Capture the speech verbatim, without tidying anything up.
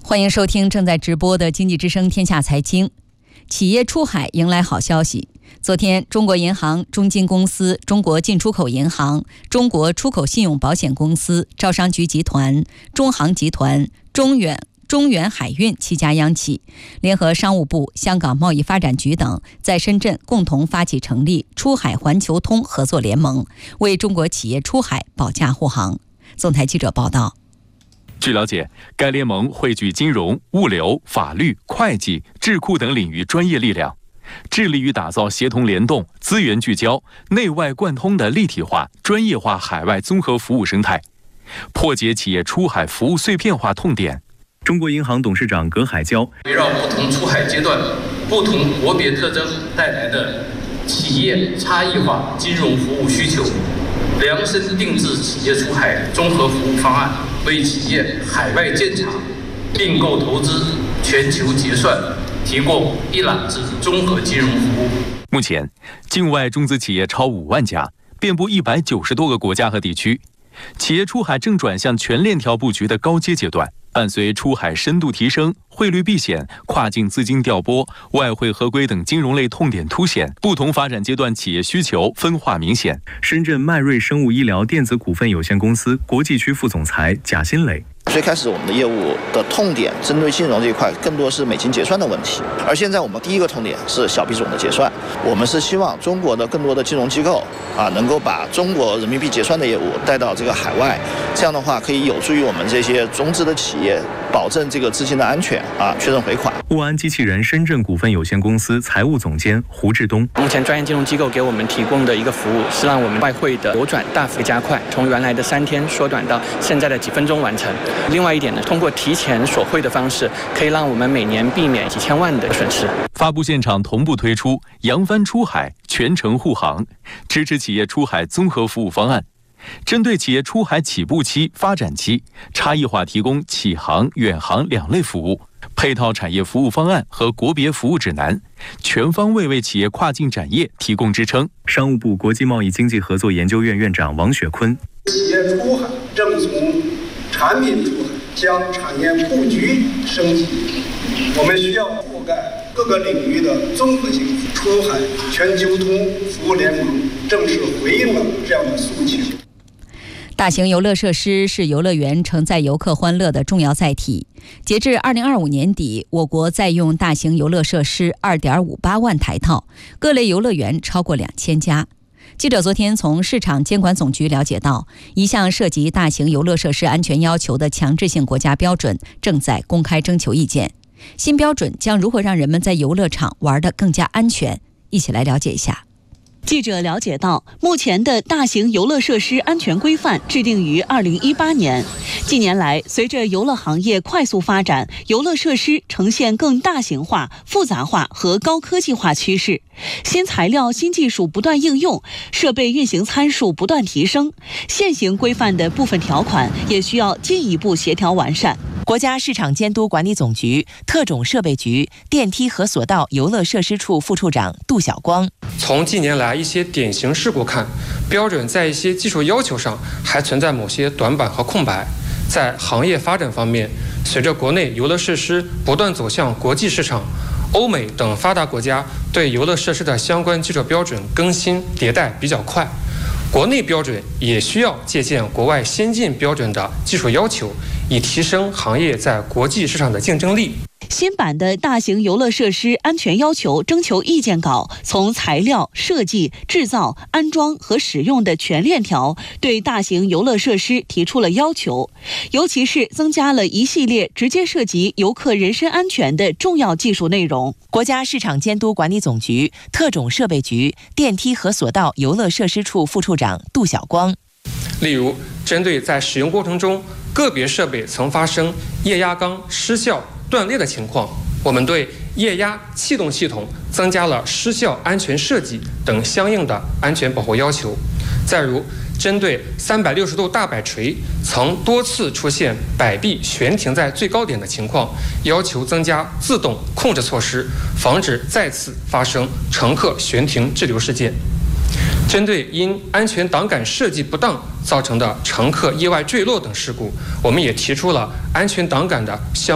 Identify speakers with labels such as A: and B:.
A: 欢迎收听正在直播的经济之声天下财经。企业出海迎来好消息。昨天，中国银行、中金公司、中国进出口银行、中国出口信用保险公司、招商局集团、中航集团、中远中远海运七家央企联合商务部、香港贸易发展局等，在深圳共同发起成立出海环球通合作联盟，为中国企业出海保驾护航。总台记者报道。
B: 据了解，该联盟汇聚金融、物流、法律、会计、智库等领域专业力量，致力于打造协同联动、资源聚焦、内外贯通的立体化、专业化海外综合服务生态，破解企业出海服务碎片化痛点。
C: 中国银行董事长葛海娇
D: 围绕不同出海阶段、不同国别特征带来的企业差异化金融服务需求，量身定制企业出海综合服务方案，为企业海外建厂、并购投资、全球结算提供一揽子综合金融服务。
B: 目前，境外中资企业超五万家，遍布一百九十多个国家和地区。企业出海正转向全链条布局的高阶阶段。伴随出海深度提升、汇率避险、跨境资金调拨、外汇合规等金融类痛点凸显，不同发展阶段企业需求分化明显。
C: 深圳迈瑞生物医疗电子股份有限公司国际区副总裁贾新磊。
E: 最开始我们的业务的痛点针对金融这一块更多是美金结算的问题，而现在我们第一个痛点是小币种的结算。我们是希望中国的更多的金融机构啊，能够把中国人民币结算的业务带到这个海外，这样的话可以有助于我们这些中资的企业保证这个资金的安全啊，确认回款。
C: 物安机器人深圳股份有限公司财务总监胡志东，
F: 目前专业金融机构给我们提供的一个服务是让我们外汇的流转大幅加快，从原来的三天缩短到现在的几分钟完成。另外一点呢，通过提前锁汇的方式，可以让我们每年避免几千万的损失。
B: 发布现场同步推出扬帆出海全程护航，支持企业出海综合服务方案，针对企业出海起步期、发展期，差异化提供起航、远航两类服务，配套产业服务方案和国别服务指南，全方位为企业跨境展业提供支撑。
C: 商务部国际贸易经济合作研究院院长王雪坤，
G: 企业出海正从产品出海将产业布局升级，我们需要覆盖各个领域的综合性出海全球通服务联盟，正是回应了这样的诉求。
A: 大型游乐设施是游乐园承载游客欢乐的重要载体。截至二零二五年底，我国在用大型游乐设施 二点五八万台套，各类游乐园超过两千家。记者昨天从市场监管总局了解到，一项涉及大型游乐设施安全要求的强制性国家标准正在公开征求意见。新标准将如何让人们在游乐场玩得更加安全？一起来了解一下。
H: 记者了解到，目前的大型游乐设施安全规范制定于二零一八年。近年来，随着游乐行业快速发展，游乐设施呈现更大型化、复杂化和高科技化趋势。新材料、新技术不断应用，设备运行参数不断提升，现行规范的部分条款也需要进一步协调完善。
I: 国家市场监督管理总局特种设备局电梯和索道游乐设施处副处长杜晓光，
J: 从近年来一些典型事故看，标准在一些技术要求上还存在某些短板和空白。在行业发展方面，随着国内游乐设施不断走向国际市场，欧美等发达国家对游乐设施的相关技术标准更新迭代比较快，国内标准也需要借鉴国外先进标准的技术要求，以提升行业在国际市场的竞争力。
H: 新版的大型游乐设施安全要求征求意见稿从材料、设计、制造、安装和使用的全链条，对大型游乐设施提出了要求，尤其是增加了一系列直接涉及游客人身安全的重要技术内容。
I: 国家市场监督管理总局特种设备局电梯和索道游乐设施处副处长杜晓光，
J: 例如，针对在使用过程中个别设备曾发生液压缸失效、断裂的情况，我们对液压气动系统增加了失效安全设计等相应的安全保护要求。再如，针对三百六十度大摆锤曾多次出现摆臂悬停在最高点的情况，要求增加自动控制措施，防止再次发生乘客悬停滞留事件。针对因安全挡杆设计不当造成的乘客意外坠落等事故，我们也提出了安全挡杆的相